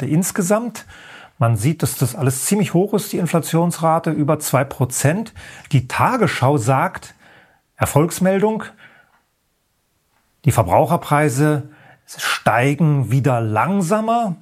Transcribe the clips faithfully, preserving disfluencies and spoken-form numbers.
Inflationsrate insgesamt. Man sieht, dass das alles ziemlich hoch ist, die Inflationsrate, über zwei Prozent. Die Tagesschau sagt, Erfolgsmeldung, die Verbraucherpreise steigen wieder langsamer.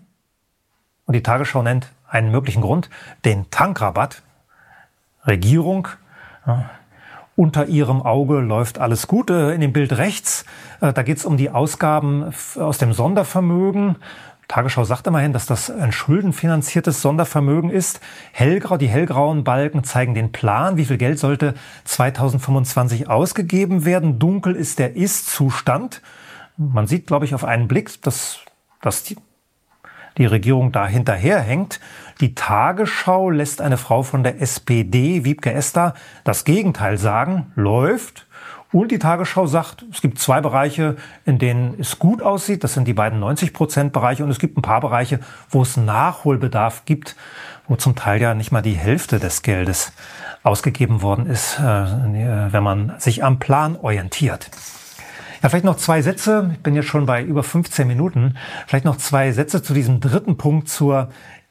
Und die Tagesschau nennt einen möglichen Grund, den Tankrabatt. Regierung, ja, unter ihrem Auge läuft alles gut. In dem Bild rechts, da geht es um die Ausgaben aus dem Sondervermögen. Tagesschau sagt immerhin, dass das ein schuldenfinanziertes Sondervermögen ist. Hellgrau, die hellgrauen Balken zeigen den Plan. Wie viel Geld sollte zweitausendfünfundzwanzig ausgegeben werden? Dunkel ist der Ist-Zustand. Man sieht, glaube ich, auf einen Blick, dass, dass die, die Regierung da hinterherhängt. Die Tagesschau lässt eine Frau von der S P D, Wiebke Esser, das Gegenteil sagen. Läuft. Und die Tagesschau sagt, es gibt zwei Bereiche, in denen es gut aussieht. Das sind die beiden neunzig Prozent Bereiche. Und es gibt ein paar Bereiche, wo es Nachholbedarf gibt, wo zum Teil ja nicht mal die Hälfte des Geldes ausgegeben worden ist, wenn man sich am Plan orientiert. Ja, vielleicht noch zwei Sätze. Ich bin jetzt schon bei über fünfzehn Minuten. Vielleicht noch zwei Sätze zu diesem dritten Punkt, zur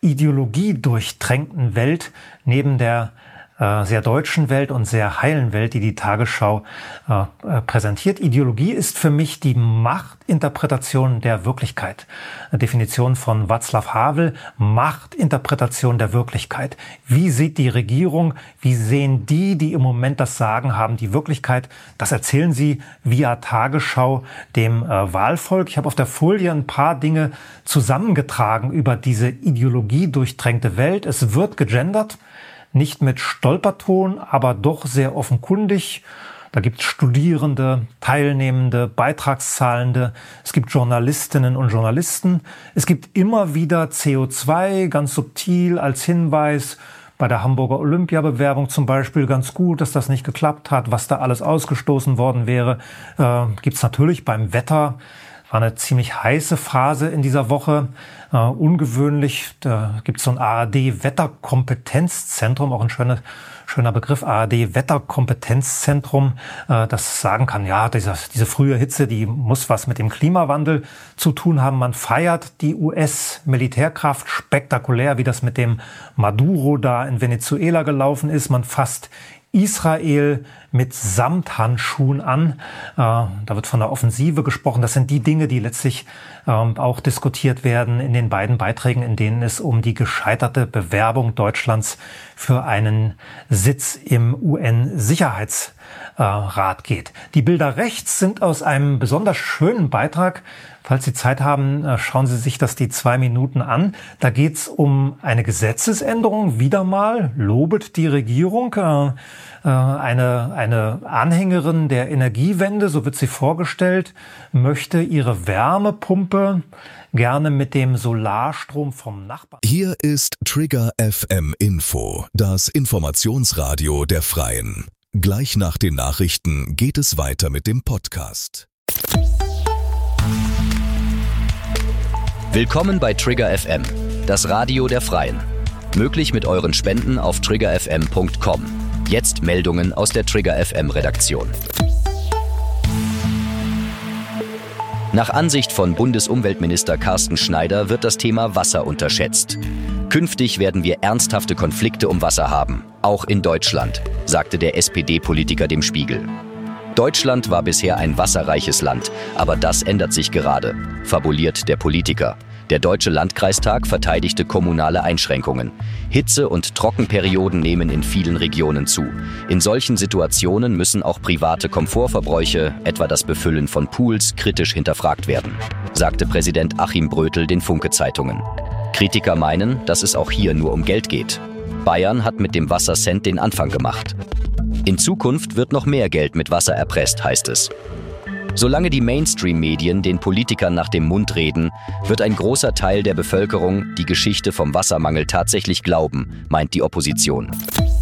ideologiedurchtränkten Welt neben der äh, sehr deutschen Welt und sehr heilen Welt, die die Tagesschau äh, äh, präsentiert. Ideologie ist für mich die Machtinterpretation der Wirklichkeit. Eine Definition von Václav Havel, Machtinterpretation der Wirklichkeit. Wie sieht die Regierung, wie sehen die, die im Moment das Sagen haben, die Wirklichkeit? Das erzählen sie via Tagesschau dem äh, Wahlvolk. Ich habe auf der Folie ein paar Dinge zusammengetragen über diese ideologiedurchtränkte Welt. Es wird gegendert. Nicht mit Stolperton, aber doch sehr offenkundig. Da gibt es Studierende, Teilnehmende, Beitragszahlende. Es gibt Journalistinnen und Journalisten. Es gibt immer wieder C O zwei, ganz subtil als Hinweis. Bei der Hamburger Olympiabewerbung zum Beispiel ganz gut, dass das nicht geklappt hat, was da alles ausgestoßen worden wäre. Äh, gibt es natürlich beim Wetter. War eine ziemlich heiße Phase in dieser Woche, äh, ungewöhnlich. Da gibt es so ein A R D-Wetterkompetenzzentrum, auch ein schöner, schöner Begriff, A R D-Wetterkompetenzzentrum, äh, das sagen kann, ja, diese, diese frühe Hitze, die muss was mit dem Klimawandel zu tun haben. Man feiert die U S-Militärkraft spektakulär, wie das mit dem Maduro da in Venezuela gelaufen ist. Man fasst Israel mit Samthandschuhen an. Äh, da wird von der Offensive gesprochen. Das sind die Dinge, die letztlich äh, auch diskutiert werden in den beiden Beiträgen, in denen es um die gescheiterte Bewerbung Deutschlands für einen Sitz im U N-Sicherheitsrat geht. Die Bilder rechts sind aus einem besonders schönen Beitrag. Falls Sie Zeit haben, schauen Sie sich das die zwei Minuten an. Da geht es um eine Gesetzesänderung. Wieder mal lobet die Regierung äh, eine, eine Anhängerin der Energiewende, so wird sie vorgestellt, möchte ihre Wärmepumpe gerne mit dem Solarstrom vom Nachbarn. Hier ist Trigger F M Info, das Informationsradio der Freien. Gleich nach den Nachrichten geht es weiter mit dem Podcast. Willkommen bei Trigger F M, das Radio der Freien. Möglich mit euren Spenden auf trigger f m punkt com. Jetzt Meldungen aus der Trigger F M Redaktion. Nach Ansicht von Bundesumweltminister Carsten Schneider wird das Thema Wasser unterschätzt. Künftig werden wir ernsthafte Konflikte um Wasser haben, auch in Deutschland, sagte der S P D-Politiker dem Spiegel. Deutschland war bisher ein wasserreiches Land, aber das ändert sich gerade, fabuliert der Politiker. Der Deutsche Landkreistag verteidigte kommunale Einschränkungen. Hitze- und Trockenperioden nehmen in vielen Regionen zu. In solchen Situationen müssen auch private Komfortverbräuche, etwa das Befüllen von Pools, kritisch hinterfragt werden, sagte Präsident Achim Brötel den Funke-Zeitungen. Kritiker meinen, dass es auch hier nur um Geld geht. Bayern hat mit dem Wassercent den Anfang gemacht. In Zukunft wird noch mehr Geld mit Wasser erpresst, heißt es. Solange die Mainstream-Medien den Politikern nach dem Mund reden, wird ein großer Teil der Bevölkerung die Geschichte vom Wassermangel tatsächlich glauben, meint die Opposition.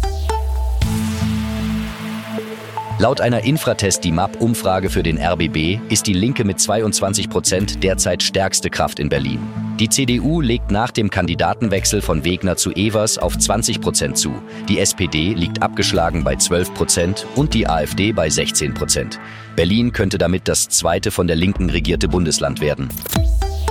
Laut einer Infratest-D I M A P-Umfrage für den R B B ist die Linke mit zweiundzwanzig Prozent derzeit stärkste Kraft in Berlin. Die C D U legt nach dem Kandidatenwechsel von Wegner zu Evers auf zwanzig Prozent zu. Die S P D liegt abgeschlagen bei zwölf Prozent und die AfD bei sechzehn Prozent. Berlin könnte damit das zweite von der Linken regierte Bundesland werden.